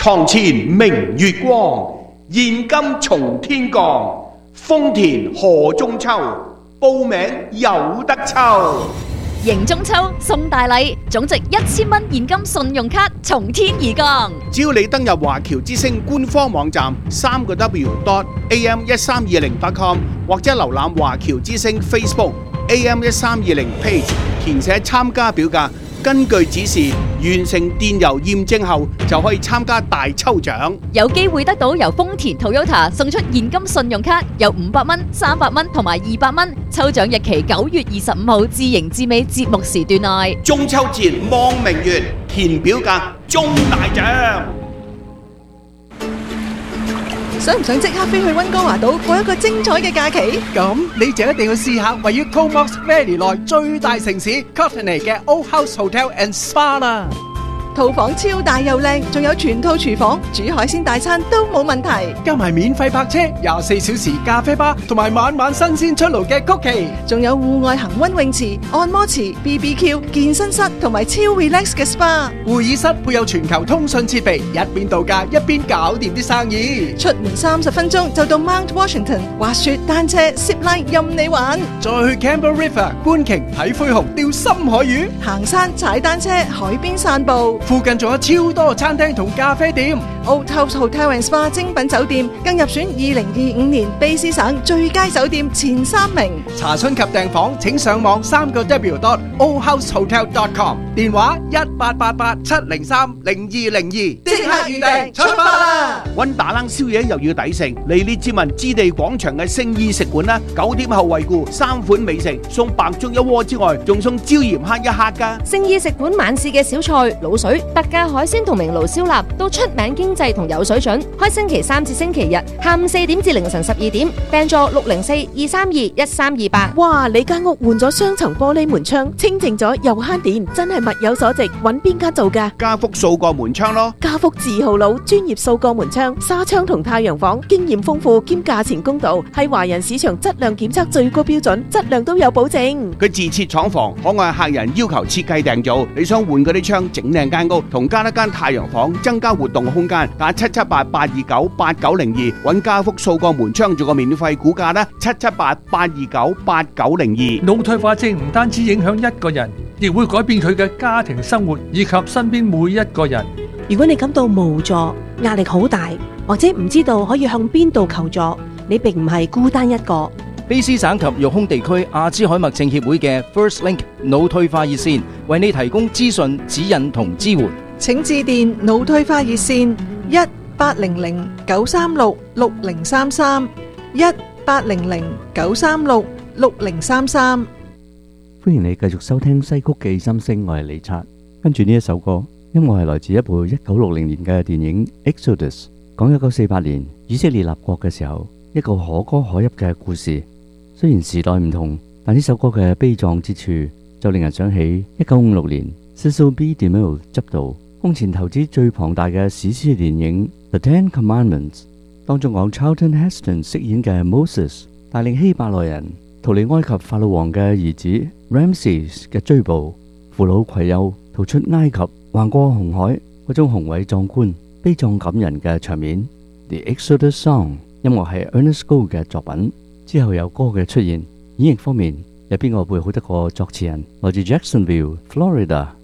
床前明月光，現金從天降。豐田賀中秋，報名有得抽。 迎中秋送大禮，總值1000蚊現金信用卡從天而降。 只要你登入華僑之星官方網站3w.am1320.com 或者瀏覽華僑之星 Facebook AM1320 page， 填寫參加表格，根據指示完成電郵驗證後，就可以參加大抽獎， 有機會得到由豐田 Toyota 送出現金信用卡，有500蚊、300蚊同埋200蚊。抽獎日期9月25號至迎至尾節目時段內。 中秋節望明月，填表格中大獎。 想唔想即刻飛去溫哥華島過一個精彩嘅假期？ 咁你就一定要試下位於 Comox Valley 內最大城市 Courtenay 嘅 Old House Hotel and Spa 啦。 套房超大又靚，仲有全套廚房，煮海鮮大餐都冇問題。 加埋免費泊車、24小時咖啡吧，同埋晚晚新鮮出爐嘅曲奇， 仲有戶外恒溫泳池、按摩池、BBQ、健身室同埋超 relax 嘅 SPA。 會議室配有全球通訊設備，一邊度假一邊搞掂啲生意。 出門30分鐘就到 Mount Washington， 滑雪、單車、zip line 任你玩。 再去 Campbell River 觀鯨睇灰熊、釣深海魚， 行山、踩單車、海邊散步。 附近仲有超多餐廳同咖啡店。 Old House Hotel and Spa 精品酒店更入選2025年卑詩省最佳酒店前3名。 查詢及訂房請上網3w.oldhousehotel.com， 電話1888-703-0202， 即刻預訂出發啦！ 搵打冷宵夜又要抵食，嚟列志文置地廣場嘅聖意食館啦，9點後惠顧3款美食，送白粥一鍋之外，仲送椒鹽蝦一克噶。 聖意食館晚市嘅小菜、滷水、特價海鮮同明爐燒臘都出名經濟同有水準，開星期3至星期日下午4點至凌晨12點，訂座604-232-1328。 哇！你間屋換咗雙層玻璃門窗，清淨咗又慳電，真係物有所值。揾邊間做㗎？ 家福數個門窗咯。 家福字號佬，專業數個門窗、紗窗同太陽房，經驗豐富兼價錢公道，係華人市場質量檢測最高標準，質量都有保證。 佢自設廠房，可按客人要求設計訂造。你想換嗰啲窗，整靚間屋，同加一間太陽房，增加活動空間，打778-829-8902，揾家福數個門窗做個免費估價啦，778-829-8902。 腦退化症唔單止影響一個人，亦會改變佢嘅家庭生活以及身邊每一個人。 如果你感到無助、壓力好大，或者唔知道可以向邊度求助，你並唔係孤單一個。 卑詩省及育空地區阿茲海默症協會嘅 First Link 腦退化熱線為你提供資訊、指引同支援。 請致電腦退化熱線1800-936-6033 1800-936-6033。 歡迎你繼續收聽西曲記心聲，我係李察。跟住呢一首歌，音樂係來自一部1960年嘅電影 Exodus， 講1948年以色列立國嘅時候，一個可歌可泣嘅故事。雖然時代唔同，但呢首歌嘅悲壯之處就令人想起1956年 Cecil B. DeMille 執導空前投資最龐大嘅史詩電影 The Ten Commandments， 當中講 Charlton Heston 飾演嘅 Moses 帶領希伯來人逃離埃及法老王嘅兒子 Ramses 嘅追捕，父老攜幼逃出埃及，橫過紅海，嗰種宏偉壯觀、悲壯感人嘅場面。The Exodus Song 音樂係 Ernest Gold 嘅作品，之後有歌嘅出現。演繹方面有邊個會好得過作詞人？來自 Jacksonville，Florida